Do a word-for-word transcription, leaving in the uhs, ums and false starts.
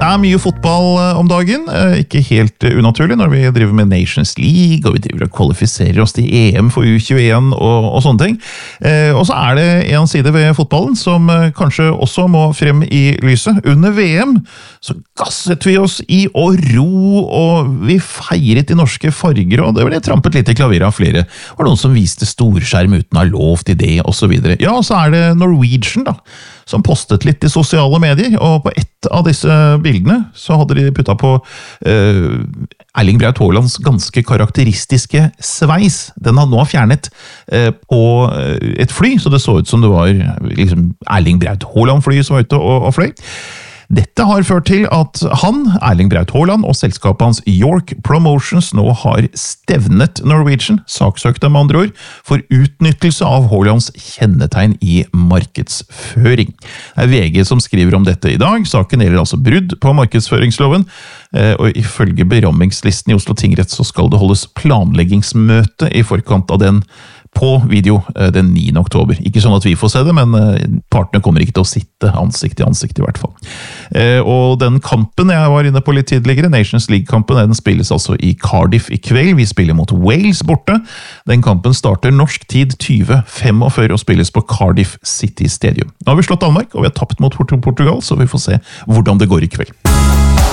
er mye fotball om dagen, ikke helt unaturlig når vi driver med Nations League, og vi driver og kvalifiserer oss til E M for U tjueen og, og sånne ting. Og så er det en side ved fotballen som kanskje også må frem i lyset. Under V M så gasset vi oss i å ro, og vi feiret i norske farger, og det ble trampet litt i klaviret av flere. Det var noen som viste storskjerm uten å ha lov til det, og så videre. Ja, så er det Norwegian da, som postet litt i sosiale medier, og på ett av disse bildene så hadde de puttet på uh, Erling Braut Haalands ganske karakteristiske sveis. Den hadde nå fjernet uh, på et fly, så det så ut som det var liksom, Erling Braut Haaland-fly som var ute og, og fløy. Dette har ført til at han, Erling Braut Haaland, og selskapet hans York Promotions nå har stevnet Norwegian, saksøkte med andre ord, for utnyttelse av Haalands kjennetegn i markedsføring. Det er V G som skriver om dette i dag. Saken gjelder altså brudd på markedsføringsloven, og ifølge berammingslisten i Oslo tingrett så skal det holdes planleggingsmøte i forkant av den på video den niende oktober. Ikke sånn at vi får se det, men partene kommer ikke til å sitte ansikt i ansikt i hvert fall. Og den kampen jeg var inne på litt tidligere, Nations League-kampen, den spilles altså i Cardiff i kveld. Vi spiller mot Wales borte. Den kampen starter norsk tid tjue femogfyrre og spilles på Cardiff City Stadium. Nå har vi slått Danmark, og vi har tapt mot Portugal, så vi får se hvordan det går i kveld.